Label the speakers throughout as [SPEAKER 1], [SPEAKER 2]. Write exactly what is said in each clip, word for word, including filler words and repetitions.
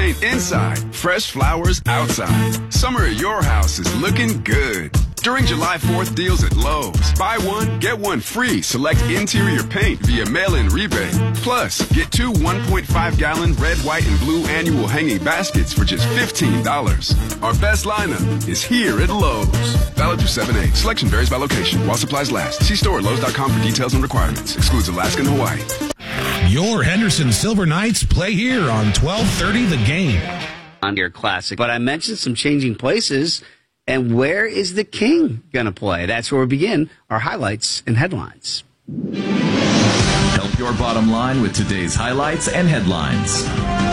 [SPEAKER 1] paint inside, fresh flowers outside. Summer at your house is looking good. During July fourth deals at Lowe's, buy one, get one free select interior paint via mail-in rebate. Plus, get two one point five gallon red, white, and blue annual hanging baskets for just fifteen dollars. Our best lineup is here at Lowe's. Valid through seven eight. Selection varies by location while supplies last. See store at Lowe's dot com for details and requirements. Excludes Alaska and Hawaii.
[SPEAKER 2] Your Henderson Silver Knights play here on twelve thirty The Game.
[SPEAKER 3] On your classic. But I mentioned some changing places. And where is the King going to play? That's where we begin our highlights and headlines.
[SPEAKER 4] Help your bottom line with today's highlights and headlines.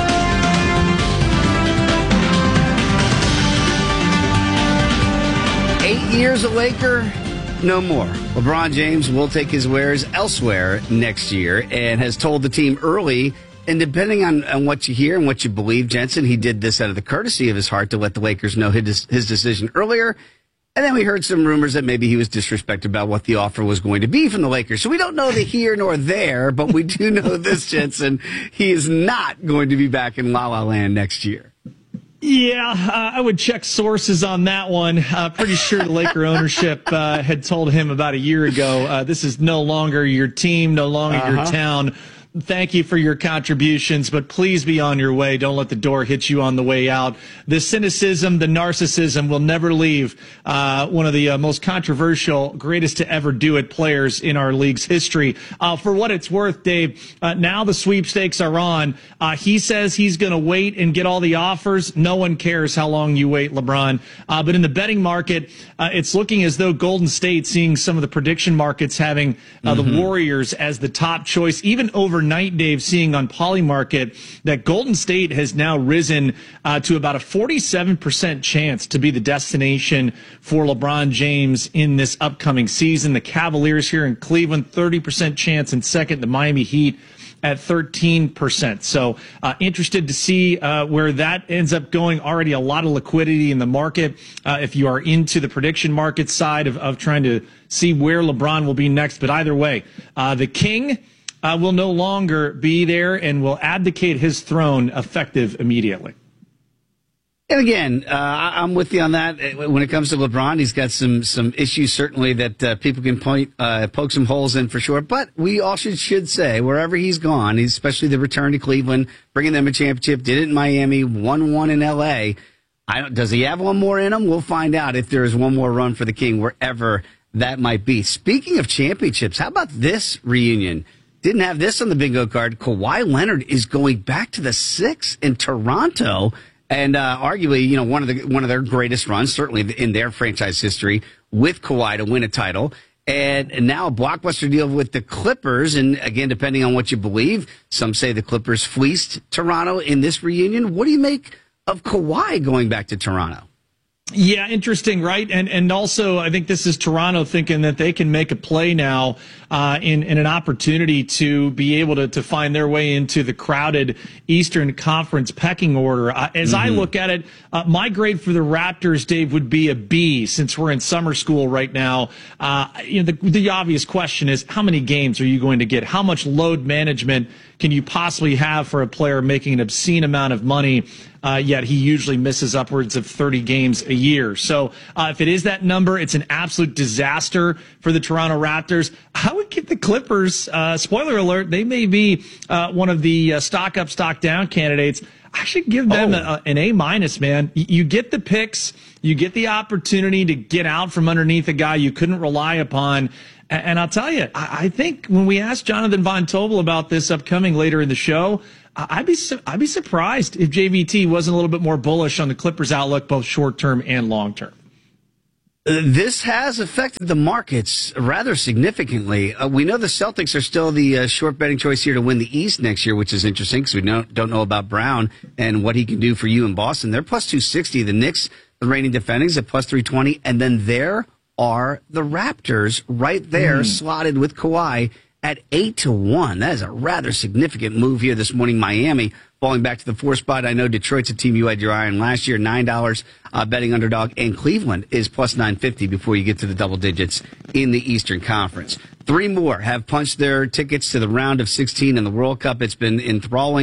[SPEAKER 3] Eight years a Laker, no more. LeBron James will take his wares elsewhere next year and has told the team early. And depending on, on what you hear and what you believe, Jensen, he did this out of the courtesy of his heart to let the Lakers know his, his decision earlier. And then we heard some rumors that maybe he was disrespected about what the offer was going to be from the Lakers. So we don't know the here nor there, but we do know this, Jensen. He is not going to be back in La La Land next year.
[SPEAKER 5] Yeah, uh, I would check sources on that one. Uh, pretty sure the Laker ownership uh, had told him about a year ago, uh, this is no longer your team, no longer uh-huh. your town. Thank you for your contributions, but please be on your way. Don't let the door hit you on the way out. The cynicism, the narcissism will never leave uh, one of the uh, most controversial, greatest to ever do it players in our league's history. Uh, for what it's worth, Dave, uh, now the sweepstakes are on. Uh, he says he's going to wait and get all the offers. No one cares how long you wait, LeBron. Uh, but in the betting market, uh, it's looking as though Golden State, seeing some of the prediction markets having uh, mm-hmm. the Warriors as the top choice, even over night, Dave, seeing on Polymarket that Golden State has now risen uh, to about a forty-seven percent chance to be the destination for LeBron James in this upcoming season. The Cavaliers here in Cleveland, thirty percent chance in second. The Miami Heat at thirteen percent. So uh, interested to see uh, where that ends up going. Already a lot of liquidity in the market. Uh, if you are into the prediction market side of, of trying to see where LeBron will be next. But either way, uh, the King Uh, will no longer be there and will abdicate his throne effective immediately.
[SPEAKER 3] And again, uh, I'm with you on that. When it comes to LeBron, he's got some some issues certainly that uh, people can point uh, poke some holes in for sure. But we all should, should say wherever he's gone, especially the return to Cleveland, bringing them a championship, did it in Miami, won one in L A. I don't, does he have one more in him? We'll find out if there is one more run for the King wherever that might be. Speaking of championships, how about this reunion? Didn't have this on the bingo card. Kawhi Leonard is going back to the six in Toronto, and uh, arguably, you know, one of the one of their greatest runs, certainly in their franchise history, with Kawhi to win a title, and, and now a blockbuster deal with the Clippers. And again, depending on what you believe, some say the Clippers fleeced Toronto in this reunion. What do you make of Kawhi going back to Toronto?
[SPEAKER 5] Yeah, interesting, right? And and also, I think this is Toronto thinking that they can make a play now uh, in, in an opportunity to be able to, to find their way into the crowded Eastern Conference pecking order. Uh, as mm-hmm. I look at it, uh, my grade for the Raptors, Dave, would be a B since we're in summer school right now. Uh, you know, the, the obvious question is, how many games are you going to get? How much load management can you possibly have for a player making an obscene amount of money? Uh, yet he usually misses upwards of thirty games a year. So uh, if it is that number, it's an absolute disaster for the Toronto Raptors. I would give the Clippers, uh, spoiler alert, they may be uh, one of the uh, stock up, stock down candidates. I should give them oh. a, an A minus, man. You, you get the picks, you get the opportunity to get out from underneath a guy you couldn't rely upon. And, and I'll tell you, I, I think when we asked Jonathan Von Tobel about this upcoming later in the show, I'd be I'd be surprised if J V T wasn't a little bit more bullish on the Clippers' outlook, both short term and long term.
[SPEAKER 3] Uh, this has affected the markets rather significantly. Uh, we know the Celtics are still the uh, short betting choice here to win the East next year, which is interesting because we don't, don't know about Brown and what he can do for you in Boston. They're plus two sixty. The Knicks, the reigning defendings, at plus three twenty. And then there are the Raptors right there, mm. slotted with Kawhi at eight to one. That is a rather significant move here this morning. Miami falling back to the four spot. I know Detroit's a team you had your eye on last year, nine dollars uh, betting underdog, and Cleveland is plus nine fifty before you get to the double digits in the Eastern Conference. Three more have punched their tickets to the round of sixteen in the World Cup. It's been enthralling.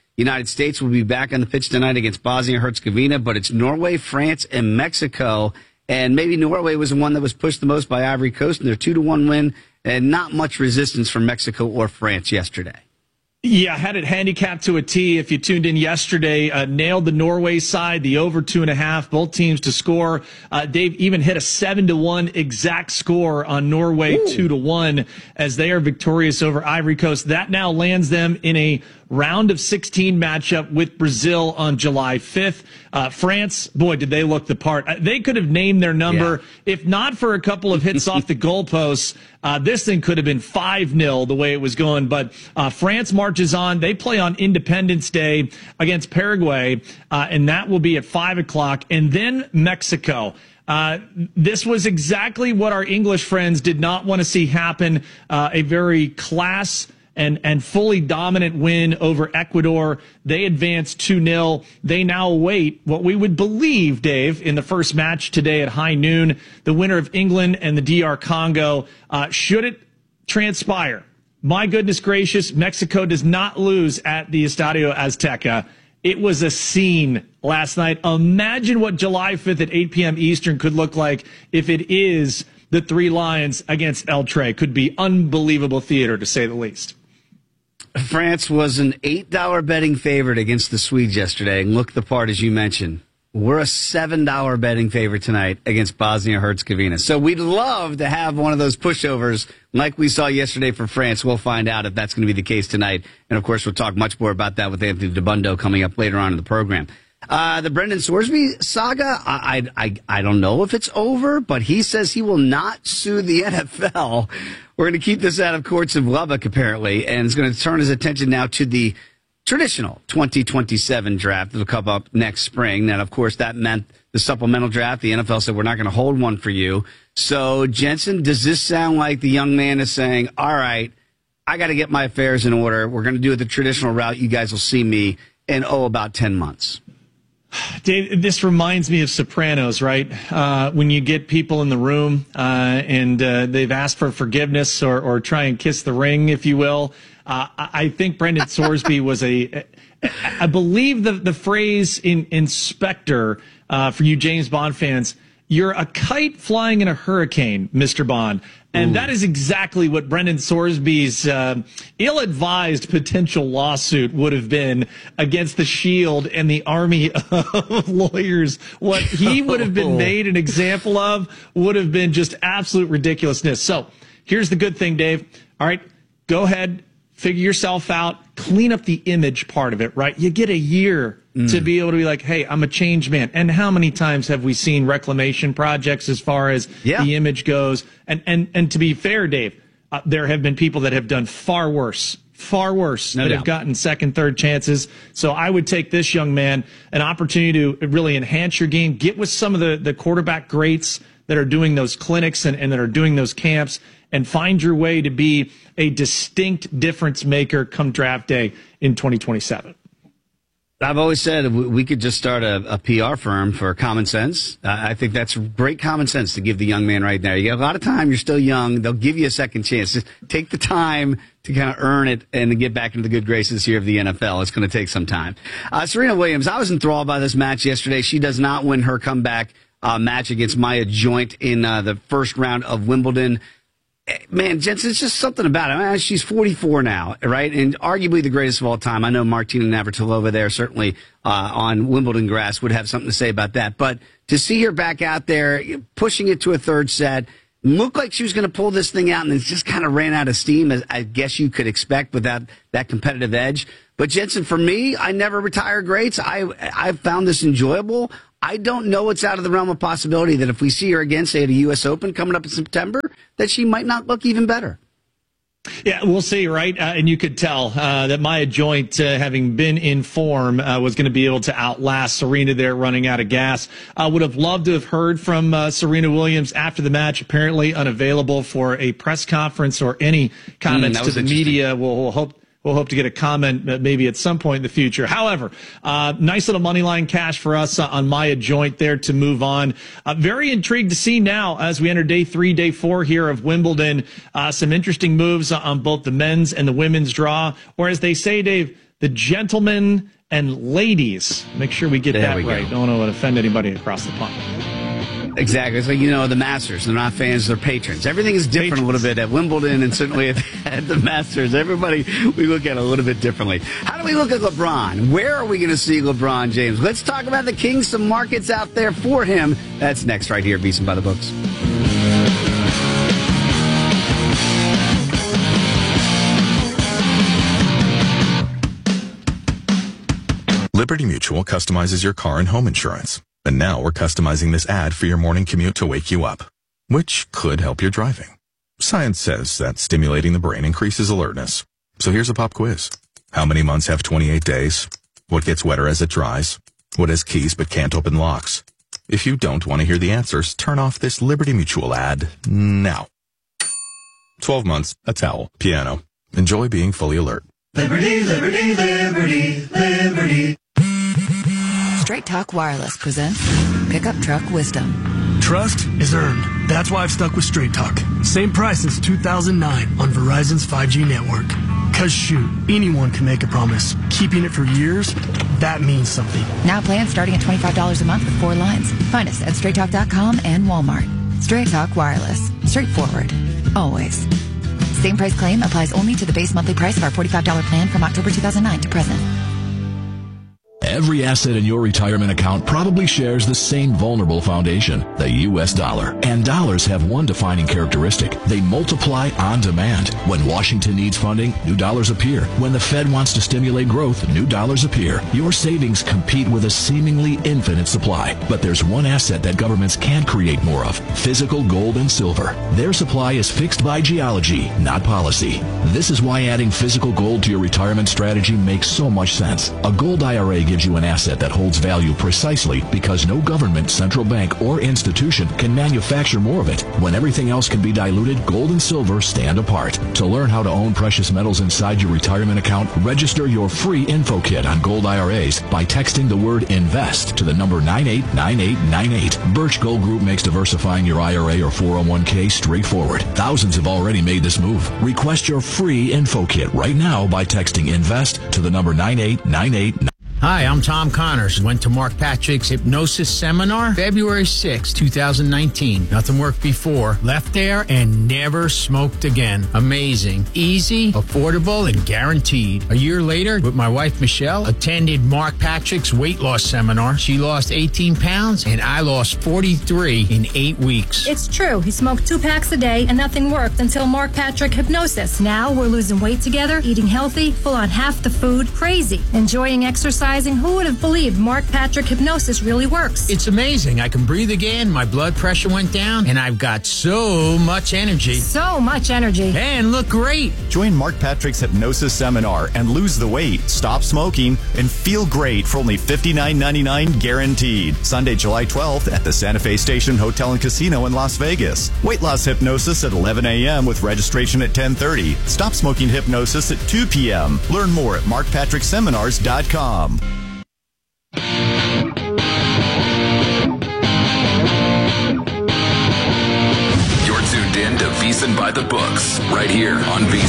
[SPEAKER 3] United States will be back on the pitch tonight against Bosnia-Herzegovina, but it's Norway, France, and Mexico. And maybe Norway was the one that was pushed the most by Ivory Coast in their two to one win, and not much resistance from Mexico or France yesterday.
[SPEAKER 5] Yeah, had it handicapped to a T. If you tuned in yesterday, uh, nailed the Norway side, the over two and a half, both teams to score. Uh, Dave even hit a seven to one exact score on Norway, Ooh. two to one, as they are victorious over Ivory Coast. That now lands them in a round of sixteen matchup with Brazil on July fifth. Uh, France, boy, did they look the part. Uh, they could have named their number. Yeah. If not for a couple of hits off the goalposts, uh, this thing could have been five nil the way it was going. But uh, France marches on. They play on Independence Day against Paraguay, uh, and that will be at five o'clock. And then Mexico. Uh, this was exactly what our English friends did not want to see happen. Uh, a very class and and fully dominant win over Ecuador. They advanced two nil. They now await what we would believe, Dave, in the first match today at high noon, the winner of England and the D R Congo. Uh, should it transpire, my goodness gracious, Mexico does not lose at the Estadio Azteca. It was a scene last night. Imagine what July fifth at eight p.m. Eastern could look like if it is the Three Lions against El Tre. Could be unbelievable theater, to say the least.
[SPEAKER 3] France was an eight dollar betting favorite against the Swedes yesterday, and look the part as you mentioned. We're a seven dollar betting favorite tonight against Bosnia-Herzegovina. So we'd love to have one of those pushovers like we saw yesterday for France. We'll find out if that's going to be the case tonight. And, of course, we'll talk much more about that with Anthony DeBundo coming up later on in the program. Uh, the Brendan Sorsby saga, I, I, I, I don't know if it's over, but he says he will not sue the N F L. We're going to keep this out of courts of Lubbock, apparently, and is going to turn his attention now to the traditional twenty twenty-seven draft that will come up next spring. And, of course, that meant the supplemental draft. The N F L said, we're not going to hold one for you. So, Jensen, does this sound like the young man is saying, all right, I got to get my affairs in order. We're going to do it the traditional route. You guys will see me in, oh, about ten months.
[SPEAKER 5] Dave, this reminds me of Sopranos, right? Uh, when you get people in the room uh, and uh, they've asked for forgiveness or, or try and kiss the ring, if you will. Uh, I think Brendan Sorsby was a, I believe the, the phrase in Inspector, uh, for you James Bond fans, you're a kite flying in a hurricane, Mister Bond. And Ooh. That is exactly what Brendan Sorsby's uh, ill-advised potential lawsuit would have been against the Shield and the army of lawyers. What he would have been made an example of would have been just absolute ridiculousness. So here's the good thing, Dave. All right, go ahead, figure yourself out, clean up the image part of it, right? You get a year Mm. to be able to be like, hey, I'm a changed man. And how many times have we seen reclamation projects as far as yeah. the image goes? And and and to be fair, Dave, uh, there have been people that have done far worse, far worse, no that doubt. have gotten second, third chances. So I would take this young man an opportunity to really enhance your game, get with some of the, the quarterback greats that are doing those clinics and, and that are doing those camps, and find your way to be a distinct difference maker come draft day in twenty twenty-seven.
[SPEAKER 3] I've always said we could just start a, a P R firm for Common Sense. Uh, I think that's great common sense to give the young man right there. You got a lot of time. You're still young. They'll give you a second chance. Just take the time to kind of earn it and to get back into the good graces here of the N F L. It's going to take some time. Uh, Serena Williams, I was enthralled by this match yesterday. She does not win her comeback uh, match against Maya Joint in uh, the first round of Wimbledon. Man, Jensen, it's just something about it. I mean, she's forty-four now, right? And arguably the greatest of all time. I know Martina Navratilova there, certainly uh, on Wimbledon grass, would have something to say about that. But to see her back out there, pushing it to a third set, looked like she was going to pull this thing out, and it just kind of ran out of steam, as I guess you could expect without that competitive edge. But, Jensen, for me, I never retire greats. I I found this enjoyable. I don't know it's out of the realm of possibility that if we see her again, say at a U S Open coming up in September, that she might not look even better.
[SPEAKER 5] Yeah, we'll see, right? Uh, and you could tell uh, that Maya Joint, uh, having been in form, uh, was going to be able to outlast Serena there, running out of gas. I uh, would have loved to have heard from uh, Serena Williams after the match, apparently unavailable for a press conference or any comments mm, to the media. We'll, we'll hope. We'll hope to get a comment maybe at some point in the future. However, uh, nice little money line cash for us uh, on Maya Joint there to move on. Uh, very intrigued to see now as we enter day three, day four here of Wimbledon, uh, some interesting moves on both the men's and the women's draw. Or as they say, Dave, the gentlemen and ladies. Make sure we get
[SPEAKER 3] There
[SPEAKER 5] that
[SPEAKER 3] we go.
[SPEAKER 5] right. Don't want to offend anybody across the pond.
[SPEAKER 3] Exactly. It's like, you know, the Masters. They're not fans, they're patrons. Everything is different
[SPEAKER 5] Patrons.
[SPEAKER 3] a little bit at Wimbledon and certainly at, at the Masters. Everybody, we look at it a little bit differently. How do we look at LeBron? Where are we going to see LeBron James? Let's talk about the Kings, some markets out there for him. That's next right here at VSiN by the Books.
[SPEAKER 6] Liberty Mutual customizes your car and home insurance. And now we're customizing this ad for your morning commute to wake you up, which could help your driving. Science says that stimulating the brain increases alertness. So here's a pop quiz. How many months have twenty-eight days? What gets wetter as it dries? What has keys but can't open locks? If you don't want to hear the answers, turn off this Liberty Mutual ad now. twelve months, a towel, piano. Enjoy being fully alert.
[SPEAKER 7] Liberty, liberty, liberty, liberty.
[SPEAKER 8] Straight Talk Wireless presents Pickup Truck Wisdom.
[SPEAKER 9] Trust is earned. That's why I've stuck with Straight Talk. Same price since two thousand nine on Verizon's five G network. Cause shoot, anyone can make a promise. Keeping it for years, that means something.
[SPEAKER 8] Now plans starting at twenty-five dollars a month with four lines. Find us at straight talk dot com and Walmart. Straight Talk Wireless. Straightforward. Always. Same price claim applies only to the base monthly price of our forty-five dollars plan from October two thousand nine to present.
[SPEAKER 10] Every asset in your retirement account probably shares the same vulnerable foundation, the U S dollar. And dollars have one defining characteristic. They multiply on demand. When Washington needs funding, new dollars appear. When the Fed wants to stimulate growth, new dollars appear. Your savings compete with a seemingly infinite supply. But there's one asset that governments can't create more of: physical gold and silver. Their supply is fixed by geology, not policy. This is why adding physical gold to your retirement strategy makes so much sense. A gold I R A gives you an asset that holds value precisely because no government, central bank, or institution can manufacture more of it. When everything else can be diluted, gold and silver stand apart. To learn how to own precious metals inside your retirement account, register your free info kit on gold I R As by texting the word INVEST to the number nine eight nine eight nine eight. Birch Gold Group makes diversifying your I R A or four oh one k straightforward. Thousands have already made this move. Request your free info kit right now by texting INVEST to the number nine eight nine eight.
[SPEAKER 11] Hi, I'm Tom Connors. Went to Mark Patrick's Hypnosis Seminar February sixth, twenty nineteen. Nothing worked before. Left there and never smoked again. Amazing. Easy, affordable, and guaranteed. A year later, with my wife Michelle, attended Mark Patrick's weight loss seminar. She lost eighteen pounds and I lost forty-three in eight weeks.
[SPEAKER 12] It's true. He smoked two packs a day and nothing worked until Mark Patrick Hypnosis. Now we're losing weight together, eating healthy, full on half the food, crazy, enjoying exercise. Who would have believed Mark Patrick Hypnosis really works?
[SPEAKER 11] It's amazing. I can breathe again. My blood pressure went down, and I've got so much energy.
[SPEAKER 12] So much energy.
[SPEAKER 11] And look great.
[SPEAKER 13] Join Mark Patrick's Hypnosis Seminar and lose the weight, stop smoking, and feel great for only fifty-nine ninety-nine guaranteed. Sunday, July twelfth at the Santa Fe Station Hotel and Casino in Las Vegas. Weight loss hypnosis at eleven a.m. with registration at ten thirty. Stop smoking hypnosis at two p.m. Learn more at mark patrick seminars dot com.
[SPEAKER 4] You're tuned in to VSiN by the Books, right here on VSiN.